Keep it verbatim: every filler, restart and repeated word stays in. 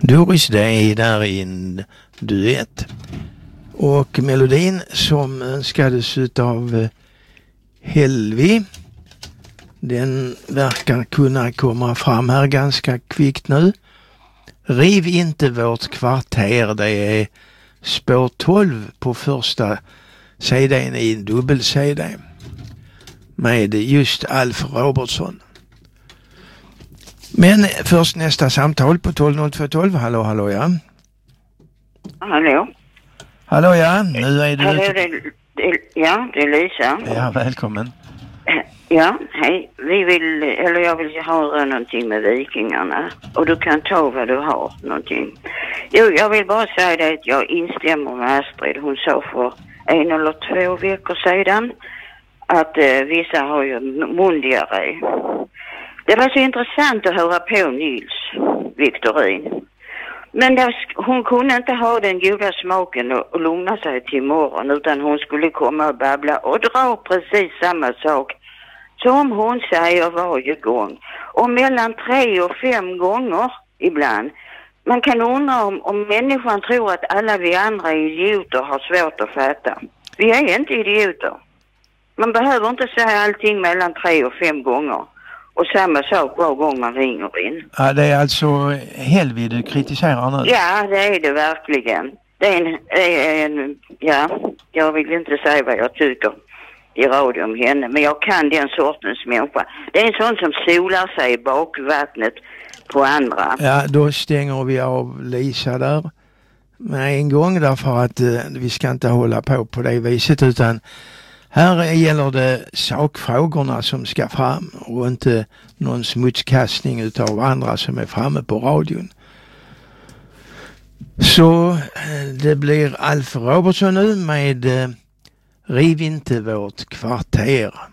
Doris Day där i en duett. Och melodin som önskades av Helvi, den verkar kunna komma fram här ganska kvickt nu. Riv inte vårt kvarter, det är spår tolv på första C D:n i en dubbel-C D med just Alf Robertson. Men först nästa samtal på tolv noll två tolv. Hallå, hallå, ja. Hallå. Hallå, ja. Nu är du... Hallå, det, det, ja, det är Lisa. Ja, välkommen. Ja, hej. Vi vill, eller jag vill höra någonting med vikingarna. Och du kan ta vad du har, någonting. Jo, jag vill bara säga det att jag instämmer med Astrid. Hon sa för en eller två veckor sedan att eh, vissa har ju mundiarré. Det var så intressant att höra på Nils Victorin. Men där, hon kunde inte ha den goda smaken och, och lugna sig till imorgon, utan hon skulle komma och babbla och dra precis samma sak som hon säger varje gång. Och mellan tre och fem gånger ibland. Man kan undra om, om människan tror att alla vi andra idioter har svårt att fatta. Vi är inte idioter. Man behöver inte säga allting mellan tre och fem gånger. Och samma sak var gång man ringer in. Ja, det är alltså Helvi du kritiserar nu? Ja, det är det verkligen. Det är en, det är en, ja, jag vill inte säga vad jag tycker i radio om henne, men jag kan den sortens människa. Det är en sån som solar sig i bakvattnet på andra. Ja, då stänger vi av Lisa där med en gång, därför att eh, vi ska inte hålla på på det viset, utan här gäller det sakfrågorna som ska fram och inte någon smutskastning utav andra som är framme på radion. Så det blir Alf Robertson nu med Riv inte vårt kvarter.